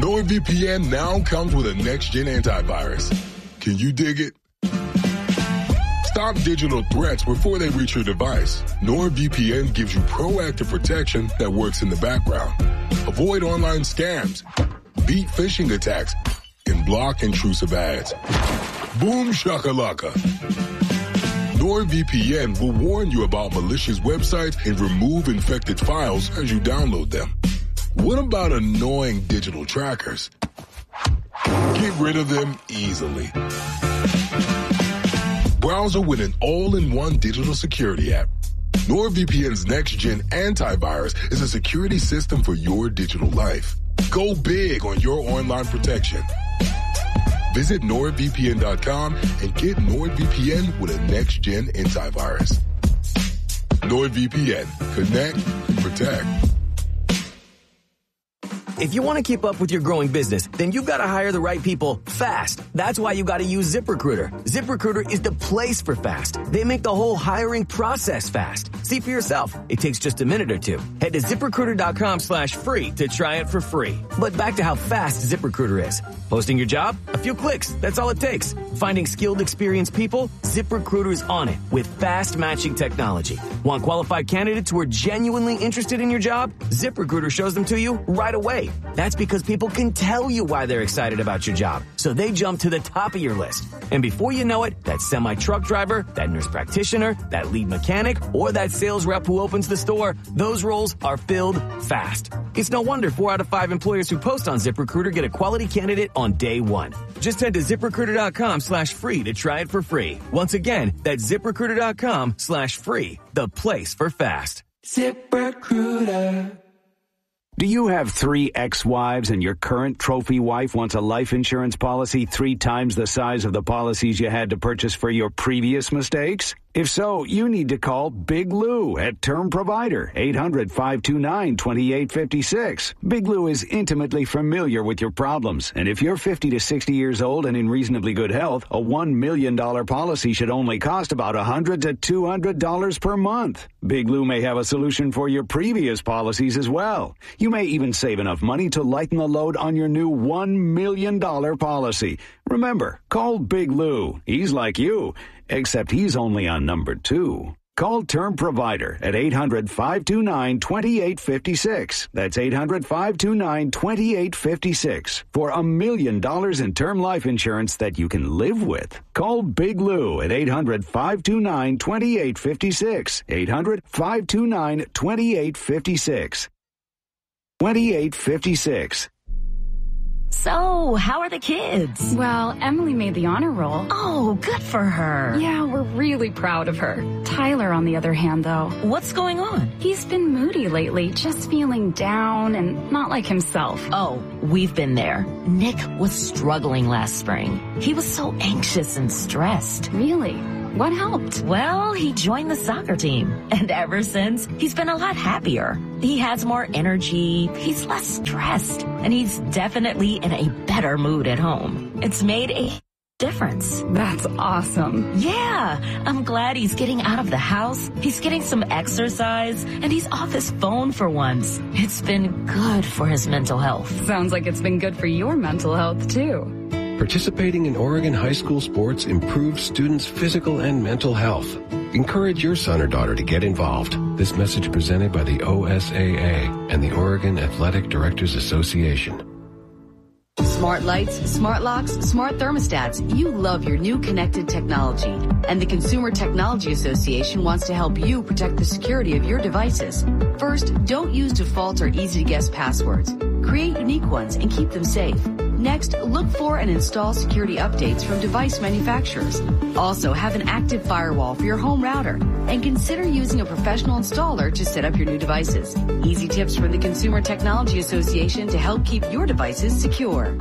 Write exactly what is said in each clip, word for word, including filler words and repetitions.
NordVPN now comes with a next-gen antivirus. Can you dig it? Stop digital threats before they reach your device. NordVPN gives you proactive protection that works in the background. Avoid online scams, beat phishing attacks, and block intrusive ads. Boom shakalaka. NordVPN will warn you about malicious websites and remove infected files as you download them. What about annoying digital trackers? Get rid of them easily. Browser with an all-in-one digital security app. NordVPN's next-gen antivirus is a security system for your digital life. Go big on your online protection. Visit nord V P N dot com and get NordVPN with a next-gen antivirus. NordVPN. Connect and protect. If you want to keep up with your growing business, then you've got to hire the right people fast. That's why you got to use ZipRecruiter. ZipRecruiter is the place for fast. They make the whole hiring process fast. See for yourself. It takes just a minute or two. Head to ZipRecruiter.com slash free to try it for free. But back to how fast ZipRecruiter is. Posting your job? A few clicks. That's all it takes. Finding skilled, experienced people? ZipRecruiter is on it with fast matching technology. Want qualified candidates who are genuinely interested in your job? ZipRecruiter shows them to you right away. That's because people can tell you why they're excited about your job, so they jump to the top of your list. And before you know it, that semi-truck driver, that nurse practitioner, that lead mechanic, or that sales rep who opens the store, those roles are filled fast. It's no wonder four out of five employers who post on ZipRecruiter get a quality candidate on day one. Just head to ZipRecruiter.com slash free to try it for free. Once again, that's ZipRecruiter.com slash free, the place for fast. ZipRecruiter. Do you have three ex-wives and your current trophy wife wants a life insurance policy three times the size of the policies you had to purchase for your previous mistakes? If so, you need to call Big Lou at Term Provider, eight hundred, five two nine, two eight five six. Big Lou is intimately familiar with your problems, and if you're fifty to sixty years old and in reasonably good health, a one million dollars policy should only cost about one hundred to two hundred dollars per month. Big Lou may have a solution for your previous policies as well. You may even save enough money to lighten the load on your new one million dollars policy. Remember, call Big Lou. He's like you, except he's only on number two. Call Term Provider at eight hundred, five two nine, two eight five six. That's eight hundred, five two nine, two eight five six for a million dollars in term life insurance that you can live with. Call Big Lou at eight hundred, five two nine, two eight five six. eight hundred, five two nine, two eight five six. two eight five six. So, how are the kids? Well, Emily made the honor roll. Oh, good for her. Yeah, we're really proud of her. Tyler, on the other hand, though. What's going on? He's been moody lately, just feeling down and not like himself. Oh, we've been there. Nick was struggling last spring. He was so anxious and stressed. Really? What helped? Well, he joined the soccer team. And ever since, he's been a lot happier. He has more energy, he's less stressed, and he's definitely in a better mood at home. It's made a difference. That's awesome. Yeah, I'm glad he's getting out of the house, he's getting some exercise, and he's off his phone for once. It's been good for his mental health. Sounds like it's been good for your mental health, too. Participating in Oregon high school sports improves students' physical and mental health. Encourage your son or daughter to get involved. This message presented by the O S A A and the Oregon Athletic Directors Association. Smart lights, smart locks, smart thermostats. You love your new connected technology. And the Consumer Technology Association wants to help you protect the security of your devices. First, don't use default or easy-to-guess passwords. Create unique ones and keep them safe. Next, look for and install security updates from device manufacturers. Also, have an active firewall for your home router. And consider using a professional installer to set up your new devices. Easy tips from the Consumer Technology Association to help keep your devices secure.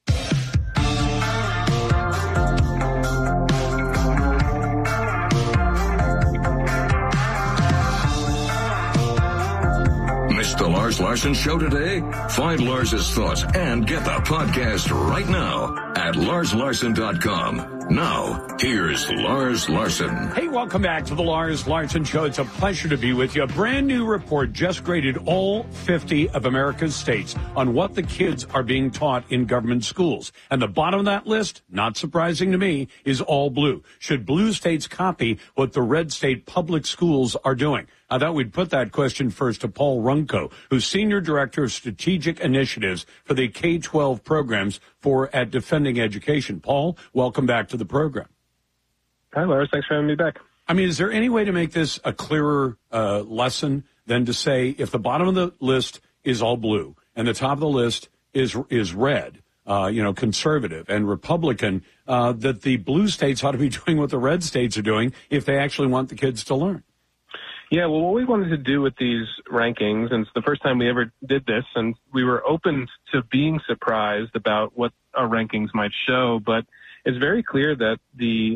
The Lars Larson Show today? Find Lars's thoughts and get the podcast right now at lars larson dot com. Now, here's Lars Larson. Hey, welcome back to the Lars Larson Show. It's a pleasure to be with you. A brand new report just graded all fifty of America's states on what the kids are being taught in government schools. And the bottom of that list, not surprising to me, is all blue. Should blue states copy what the red state public schools are doing? I thought we'd put that question first to Paul Runco, who's Senior Director of Strategic Initiatives for the K twelve programs for at Defending Education. Paul, welcome back to the program. Hi, Lars. Thanks for having me back. I mean, is there any way to make this a clearer uh, lesson than to say if the bottom of the list is all blue and the top of the list is is red, uh, you know, conservative and Republican, uh, that the blue states ought to be doing what the red states are doing if they actually want the kids to learn? Yeah, well, what we wanted to do with these rankings, and it's the first time we ever did this, and we were open to being surprised about what our rankings might show, but it's very clear that the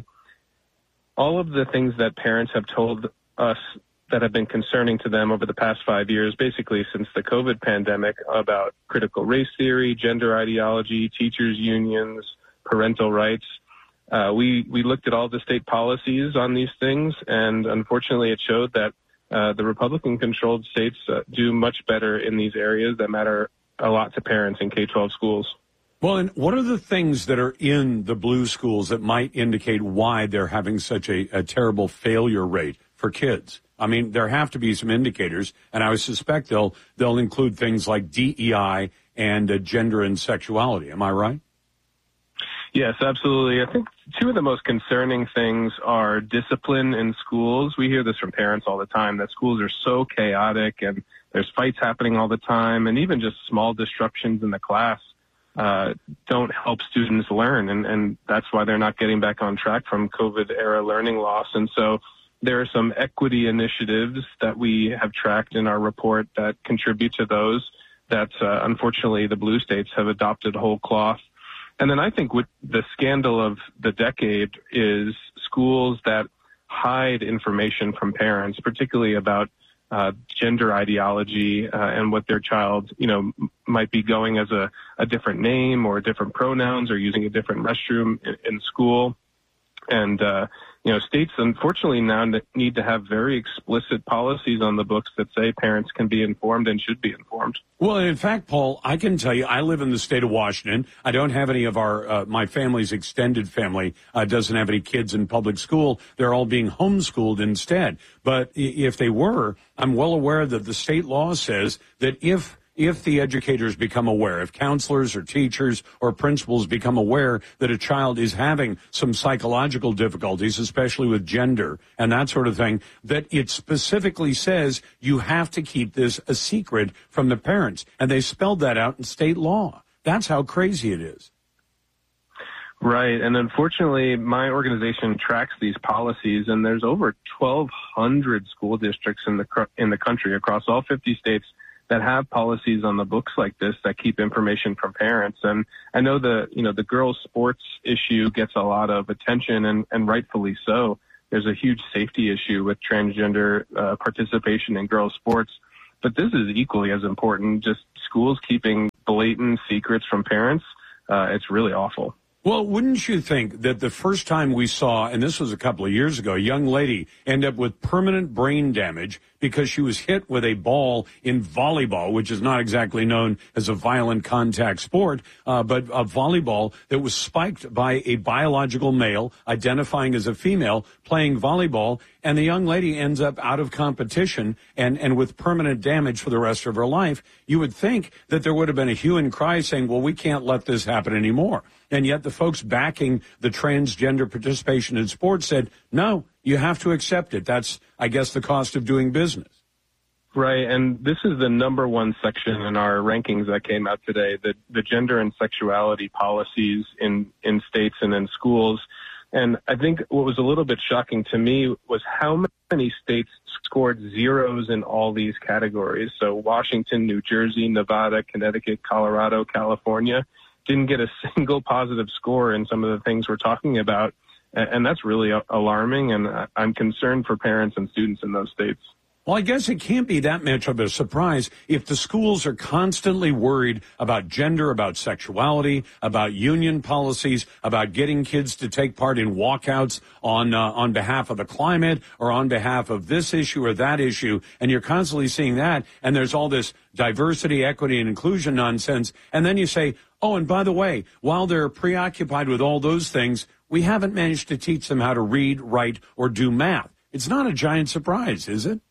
all of the things that parents have told us that have been concerning to them over the past five years, basically since the COVID pandemic, about critical race theory, gender ideology, teachers' unions, parental rights, uh, we, we looked at all the state policies on these things, and unfortunately it showed that Uh, the Republican-controlled states uh, do much better in these areas that matter a lot to parents in K twelve schools. Well, and what are the things that are in the blue schools that might indicate why they're having such a, a terrible failure rate for kids? I mean, there have to be some indicators, and I would suspect they'll they'll include things like D E I and uh, gender and sexuality. Am I right? Yes, absolutely. I think two of the most concerning things are discipline in schools. We hear this from parents all the time, that schools are so chaotic and there's fights happening all the time, and even just small disruptions in the class uh, don't help students learn, and, and that's why they're not getting back on track from COVID-era learning loss. And so there are some equity initiatives that we have tracked in our report that contribute to those that, uh, unfortunately, the blue states have adopted whole cloth. And then I think what the scandal of the decade is schools that hide information from parents, particularly about uh, gender ideology uh, and what their child, you know, m- might be going as a, a different name or different pronouns or using a different restroom in, in school. And, uh, you know, states unfortunately now need to have very explicit policies on the books that say parents can be informed and should be informed. Well, in fact, Paul, I can tell you, I live in the state of Washington. I don't have any of our, uh, my family's extended family uh, doesn't have any kids in public school. They're all being homeschooled instead. But if they were, I'm well aware that the state law says that if If the educators become aware, if counselors or teachers or principals become aware that a child is having some psychological difficulties, especially with gender and that sort of thing, that it specifically says you have to keep this a secret from the parents. And they spelled that out in state law. That's how crazy it is. Right. And unfortunately, my organization tracks these policies, and there's over twelve hundred school districts in the in the country across all fifty states that have policies on the books like this that keep information from parents. And I know the, you know, the girls' sports issue gets a lot of attention, and, and rightfully so. There's a huge safety issue with transgender uh, participation in girls' sports. But this is equally as important, just schools keeping blatant secrets from parents. Uh, it's really awful. Well, wouldn't you think that the first time we saw, and this was a couple of years ago, a young lady end up with permanent brain damage because she was hit with a ball in volleyball, which is not exactly known as a violent contact sport, uh, but a volleyball that was spiked by a biological male identifying as a female playing volleyball, and the young lady ends up out of competition and, and with permanent damage for the rest of her life. You would think that there would have been a hue and cry saying, well, we can't let this happen anymore. And yet the folks backing the transgender participation in sports said, no, you have to accept it. That's, I guess, the cost of doing business. Right, and this is the number one section in our rankings that came out today, the, the gender and sexuality policies in, in states and in schools. And I think what was a little bit shocking to me was how many states scored zeros in all these categories. So Washington, New Jersey, Nevada, Connecticut, Colorado, California didn't get a single positive score in some of the things we're talking about. And that's really alarming, and I'm concerned for parents and students in those states. Well, I guess it can't be that much of a surprise if the schools are constantly worried about gender, about sexuality, about union policies, about getting kids to take part in walkouts on uh, on behalf of the climate or on behalf of this issue or that issue. And you're constantly seeing that. And there's all this diversity, equity, and inclusion nonsense. And then you say, oh, and by the way, while they're preoccupied with all those things, we haven't managed to teach them how to read, write, or do math. It's not a giant surprise, is it?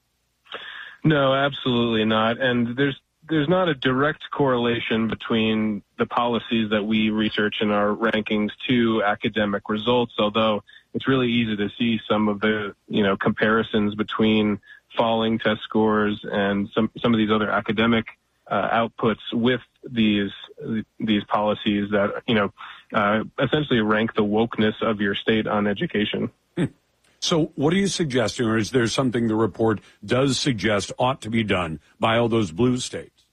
No, absolutely not. And there's there's not a direct correlation between the policies that we research in our rankings to academic results, although it's really easy to see some of the, you know, comparisons between falling test scores and some, some of these other academic uh, outputs with these these policies that, you know, uh, essentially rank the wokeness of your state on education. Hmm. So what are you suggesting, or is there something the report does suggest ought to be done by all those blue states?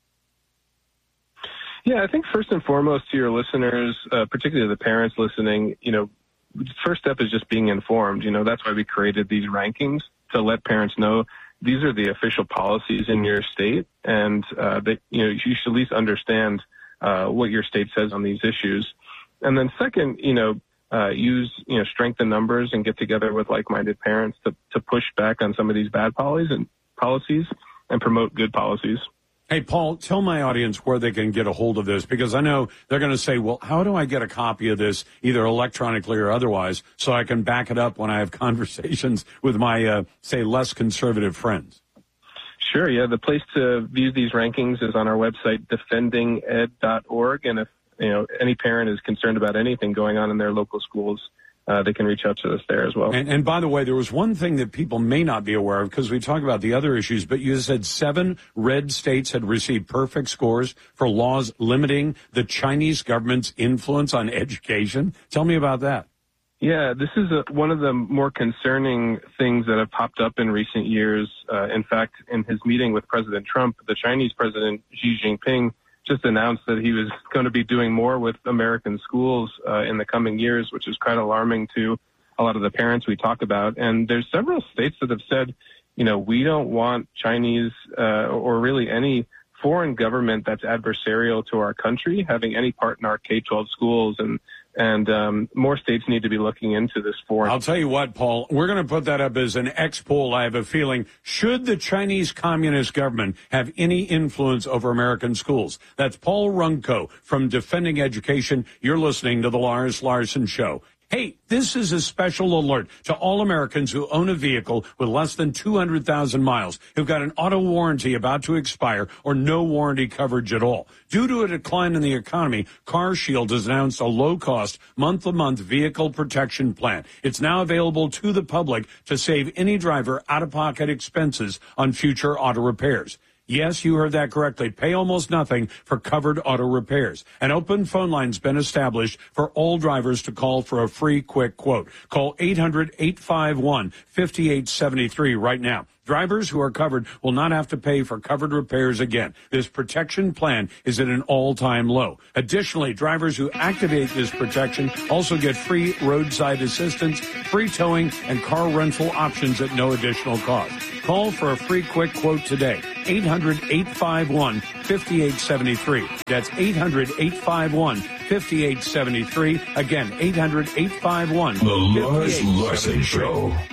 Yeah, I think first and foremost to your listeners, uh, particularly the parents listening, you know, the first step is just being informed. You know, that's why we created these rankings, to let parents know these are the official policies in your state, and uh, that, you know, you should at least understand uh, what your state says on these issues. And then second, you know, Uh, use, you know, strength in numbers and get together with like-minded parents to, to push back on some of these bad policies and policies and promote good policies. Hey, Paul, tell my audience where they can get a hold of this, because I know they're going to say, well, how do I get a copy of this, either electronically or otherwise, so I can back it up when I have conversations with my, uh, say, less conservative friends? Sure, yeah. The place to view these rankings is on our website, defending ed dot org, and if you know, any parent is concerned about anything going on in their local schools, uh, they can reach out to us there as well. And, and by the way, there was one thing that people may not be aware of, because we talk about the other issues, but you said seven red states had received perfect scores for laws limiting the Chinese government's influence on education. Tell me about that. Yeah, this is a, one of the more concerning things that have popped up in recent years. Uh, in fact, in his meeting with President Trump, the Chinese President Xi Jinping just announced that he was going to be doing more with American schools uh, in the coming years, which is quite alarming to a lot of the parents we talk about. And there's several states that have said, you know, we don't want Chinese uh, or really any foreign government that's adversarial to our country having any part in our K twelve schools. And And um, more states need to be looking into this foreign. I'll tell you what, Paul, we're going to put that up as an X poll. I have a feeling, should the Chinese Communist government have any influence over American schools? That's Paul Runco from Defending Education. You're listening to The Lars Larson Show. Hey, this is a special alert to all Americans who own a vehicle with less than two hundred thousand miles, who've got an auto warranty about to expire or no warranty coverage at all. Due to a decline in the economy, CarShield has announced a low-cost, month-to-month vehicle protection plan. It's now available to the public to save any driver out-of-pocket expenses on future auto repairs. Yes, you heard that correctly. Pay almost nothing for covered auto repairs. An open phone line's been established for all drivers to call for a free, quick quote. Call eight hundred, eight five one, five eight seven three right now. Drivers who are covered will not have to pay for covered repairs again. This protection plan is at an all-time low. Additionally, drivers who activate this protection also get free roadside assistance, free towing, and car rental options at no additional cost. Call for a free quick quote today. eight hundred, eight five one, five eight seven three. That's eight hundred, eight five one, five eight seven three. Again, eight hundred, eight five one, The Lars Larson Show.